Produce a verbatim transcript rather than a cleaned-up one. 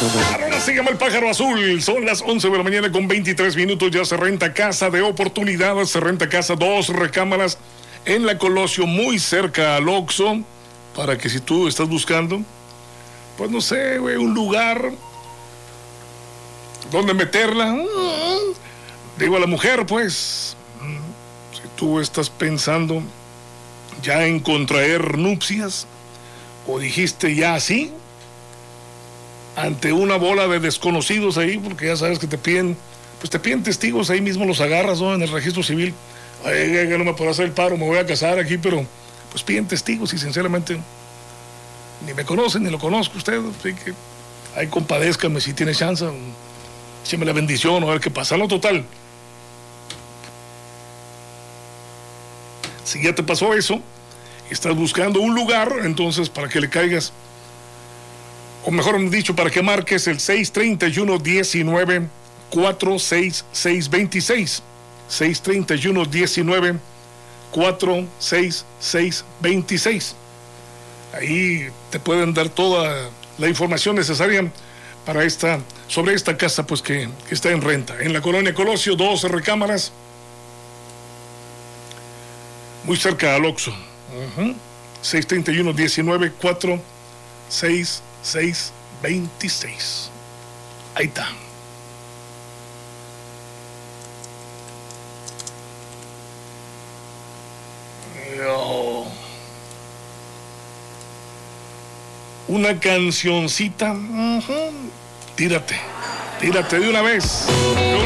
Ahora se llama El Pájaro Azul. Son las once de la mañana con veintitrés minutos. Ya se renta casa de oportunidades. Se renta casa, dos recámaras en la Colosio, muy cerca al Oxxo. Para que si tú estás buscando, pues no sé, güey, un lugar donde meterla. Digo a la mujer, pues, si tú estás pensando ya en contraer nupcias, o dijiste ya así, ante una bola de desconocidos ahí, porque ya sabes que te piden, pues te piden testigos, ahí mismo los agarras, ¿no? En el registro civil. Ay, ay, no me puedo hacer el paro, me voy a casar aquí, pero pues piden testigos y sinceramente ni me conocen, ni lo conozco usted, así que ahí compadézcame si tiene chance, écheme la bendición, a ver qué pasa. Lo total, si ya te pasó eso, estás buscando un lugar, entonces para que le caigas, o mejor dicho, para que marques el seis treinta y uno diecinueve cuatro seis seis veintiséis, seis treinta y uno diecinueve cuatro seis seis veintiséis. Ahí te pueden dar toda la información necesaria para esta, sobre esta casa, pues que, que está en renta. En la colonia Colosio, dos recámaras, muy cerca al Oxxo. Uh-huh. seis treinta y uno diecinueve cuatro seis seis veintiséis. Ahí está. Oh. Una cancioncita. Uh-huh. Tírate, tírate de una vez.